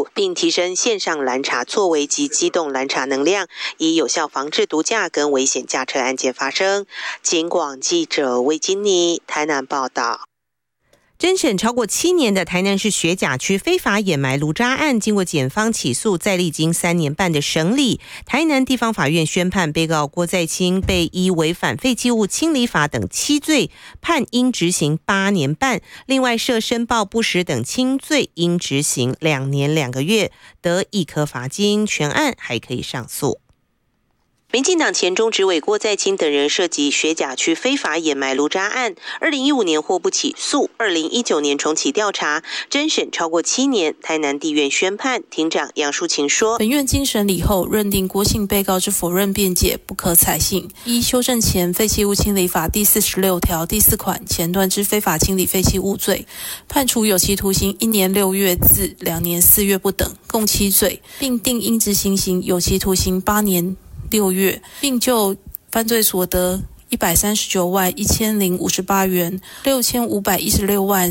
速，并提升线上拦查错位及机动拦查能量，以有效防治毒驾跟危险驾车案件发生。警广记者魏金妮台南报道。 侦审超过7年的台南市学甲区非法掩埋炉渣案，经过检方起诉，再历经3年半的审理，台南地方法院宣判被告郭在清被依违反废弃物清理法等7罪，判应执行8年半，另外涉申报不实等轻罪，应执行2年2个月，得1颗罚金，全案还可以上诉。 民进党前中执委郭在清等人涉及学甲区非法掩埋炉渣案，2015年获不起诉，2019年重启调查，侦审超过7年，台南地院宣判。庭长杨淑琴说， 本院经审理后，认定郭姓被告之否认辩解不可采信，依修正前废弃物清理法第46条第4款前段之非法清理废弃物罪，判处有期徒刑1年6月至2年4月不等，共7罪，并定应执行刑有期徒刑8年6月，并就犯罪所得139万1058元、6516万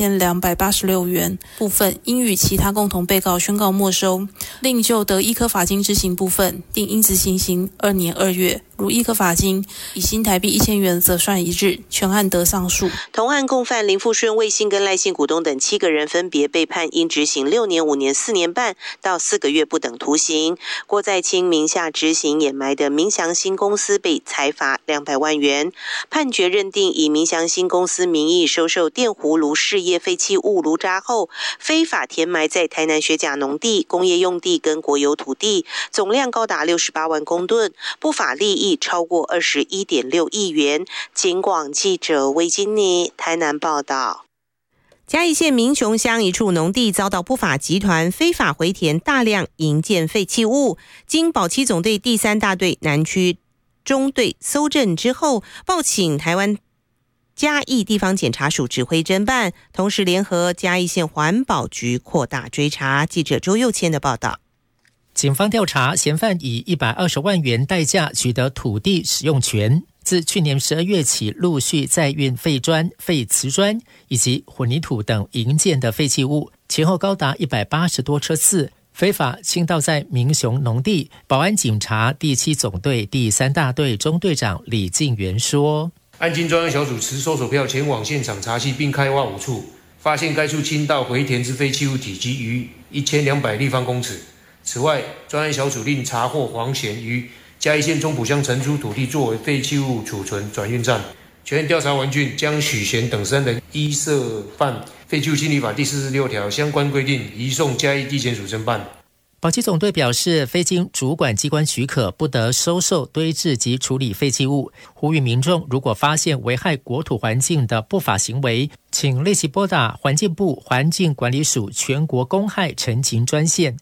3286元部分，应与其他共同被告宣告没收，另就得1颗罚金之刑部分，定应执行刑2年2月。如1颗罚金以新台币1000元则算1日，全案得上诉。 同案共犯林富顺、魏姓跟赖姓股东等7个人分别被判应执行6年、5年、4年半到4个月不等徒刑。郭在清名下执行掩埋的明祥新公司被裁罚200万元。判决认定，以明祥新公司名义收受电弧炉事业废弃物炉渣后，非法填埋在台南学甲农地、工业用地跟国有土地，总量高达68万公吨，不法利益超过21.6亿元。警广记者魏金妮台南报道。 嘉义县民雄乡一处农地遭到不法集团非法回填大量营建废弃物，经保七总队第3大队南区中队搜证之后，报请台湾嘉义地方检察署指挥侦办，同时联合嘉义县环保局扩大追查。记者周佑谦的报道。 警方调查，嫌犯以120万元代价取得土地使用权，自去年12月起陆续载运废砖、废瓷砖以及混凝土等营建的废弃物，前后高达180多车次，非法倾倒在民雄农地。保安警察第7总队第3大队中队长李敬元说， 案经专案小组持搜索票前往现场查缉并开挖5处，发现该处倾倒回填之废弃物体积逾1200立方公尺。此外，专案小组另查获黄贤于嘉义县中埔乡承租土地作为废弃物储存转运站。全案调查完竣，将许贤等3人依涉犯废弃物清理法第46条相关规定移送嘉义地检署侦办。 保七总队表示，非经主管机关许可，不得收受、堆置及处理废弃物。呼吁民众如果发现危害国土环境的不法行为，请立即拨打环境部环境管理署全国公害陈情专线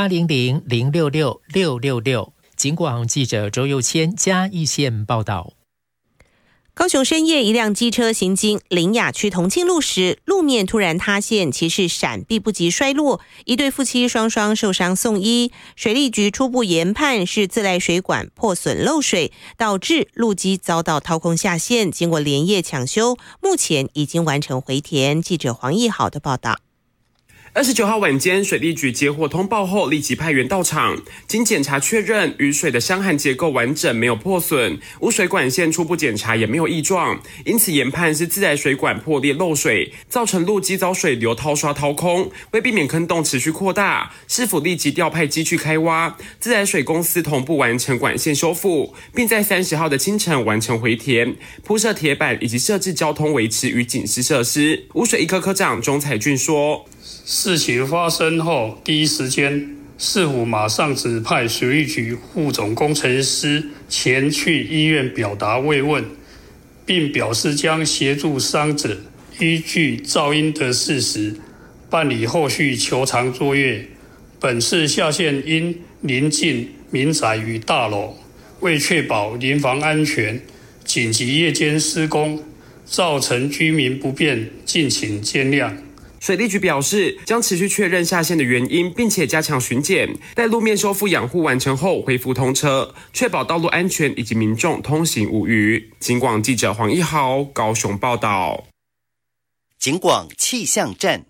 0800-066-666。警广记者周佑谦嘉义县报道。 高雄深夜，一辆机车行经苓雅区同庆路时，路面突然塌陷，骑士闪避不及摔落，一对夫妻双双受伤送医。水利局初步研判是自来水管破损漏水，导致路基遭到掏空下陷，经过连夜抢修，目前已经完成回填。记者黄义豪的报道。 29号晚间，水利局接获通报后，立即派员到场。经检查确认，雨水的箱涵结构完整，没有破损，污水管线初步检查也没有异状，因此研判是自来水管破裂漏水，造成路基遭水流掏刷掏空。为避免坑洞持续扩大，市府立即调派机具开挖，自来水公司同步完成管线修复，并在30号的清晨完成回填、铺设铁板以及设置交通维持与警示设施。污水一科科长钟彩俊说， 事情发生后，第一时间，市府马上指派水利局副总工程师前去医院表达慰问，并表示将协助伤者依据噪音的事实办理后续求偿作业。本次下线因临近民宅与大楼，为确保邻房安全，紧急夜间施工，造成居民不便，敬请见谅。 水利局表示，将持续确认下线的原因，并且加强巡检，待路面修复养护完成后恢复通车，确保道路安全以及民众通行无虞。警广记者黄一豪高雄报道。 警广气象站。